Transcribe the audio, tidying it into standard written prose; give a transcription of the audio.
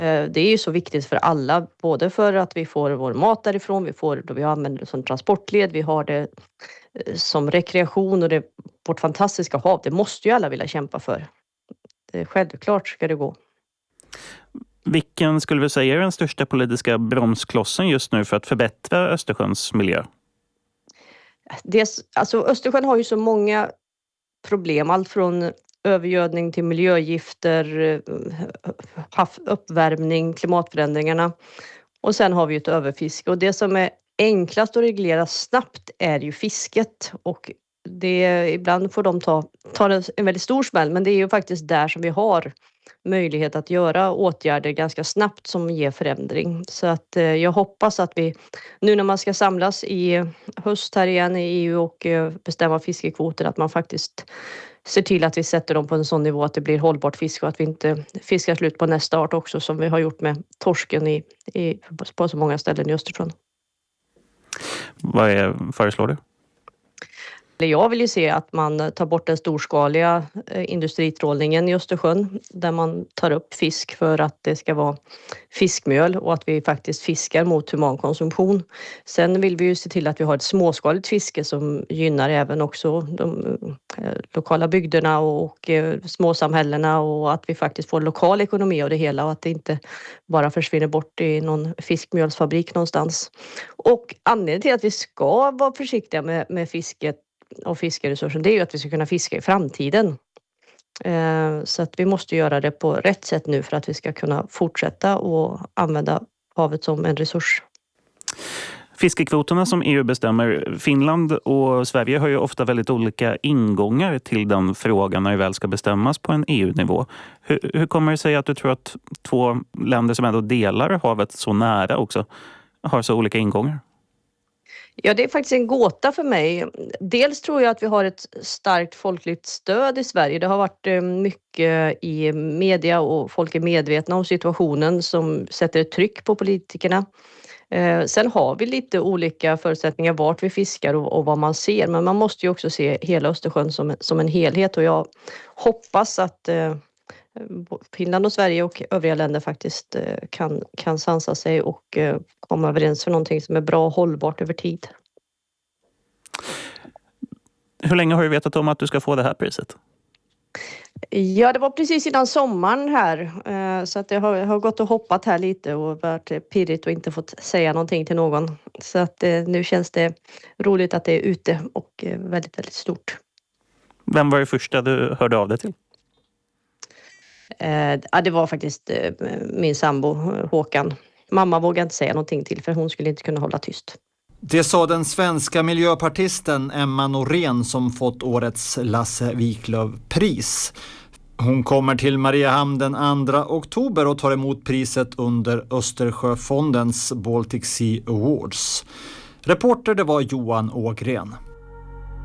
Det är ju så viktigt för alla, både för att vi får vår mat därifrån, vi använder det som transportled, vi har det som rekreation och det vårt fantastiska hav. Det måste ju alla vilja kämpa för. Självklart ska det gå. Vilken skulle vi säga är den största politiska bromsklossen just nu för att förbättra Östersjöns miljö? Östersjön har ju så många problem, allt från övergödning till miljögifter, uppvärmning, klimatförändringarna. Och sen har vi ett överfiske. Och det som är enklast att reglera snabbt är ju fisket. Och ibland får de ta en väldigt stor smäll, men det är ju faktiskt där som vi har möjlighet att göra åtgärder ganska snabbt som ger förändring. Så att jag hoppas att vi nu när man ska samlas i höst här igen i EU och bestämma fiskekvoter, att man faktiskt ser till att vi sätter dem på en sån nivå att det blir hållbart fiske och att vi inte fiskar slut på nästa art också, som vi har gjort med torsken på så många ställen i Östersjön. Vad föreslår du? Jag vill ju se att man tar bort den storskaliga industritrålningen i Östersjön, där man tar upp fisk för att det ska vara fiskmjöl och att vi faktiskt fiskar mot humankonsumtion. Sen vill vi ju se till att vi har ett småskaligt fiske som gynnar även också de lokala bygderna och småsamhällena, och att vi faktiskt får lokal ekonomi av det hela och att det inte bara försvinner bort i någon fiskmjölsfabrik någonstans. Och anledningen till att vi ska vara försiktiga med fisket och fiskeresursen, det är ju att vi ska kunna fiska i framtiden. Så att vi måste göra det på rätt sätt nu för att vi ska kunna fortsätta och använda havet som en resurs. Fiskekvoterna som EU bestämmer, Finland och Sverige har ju ofta väldigt olika ingångar till den frågan när det väl ska bestämmas på en EU-nivå. Hur kommer det sig att du tror att två länder som ändå delar havet så nära också har så olika ingångar? Ja, det är faktiskt en gåta för mig. Dels tror jag att vi har ett starkt folkligt stöd i Sverige. Det har varit mycket i media och folk är medvetna om situationen som sätter ett tryck på politikerna. Sen har vi lite olika förutsättningar vart vi fiskar och vad man ser. Men man måste ju också se hela Östersjön som en helhet, och jag hoppas att Finland och Sverige och övriga länder faktiskt kan sansa sig och komma överens för någonting som är bra och hållbart över tid. Hur länge har du vetat om att du ska få det här priset? Ja, det var precis innan sommaren här, så att jag har gått och hoppat här lite och varit pirrigt och inte fått säga någonting till någon. Så att nu känns det roligt att det är ute och väldigt, väldigt stort. Vem var det första du hörde av dig till? Det var faktiskt min sambo Håkan. Mamma vågade inte säga någonting till för hon skulle inte kunna hålla tyst. Det sa den svenska miljöpartisten Emma Norén som fått årets Lasse Wiklöf-pris. Hon kommer till Mariehamn den 2 oktober och tar emot priset under Östersjöfondens Baltic Sea Awards. Reporter det var Johan Ågren.